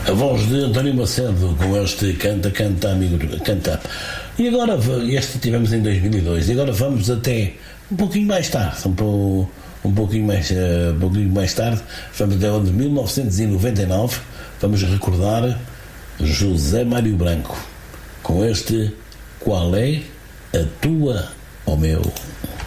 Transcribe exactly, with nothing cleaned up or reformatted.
A voz de António Macedo com este Canta, Canta, Amigo, Canta. E agora, este tivemos em dois mil e dois, e agora vamos até um pouquinho mais tarde, um, um, pouquinho, mais, uh, um pouquinho mais tarde, vamos até onde mil novecentos e noventa e nove, vamos recordar José Mário Branco com este Qual é a tua, ó meu?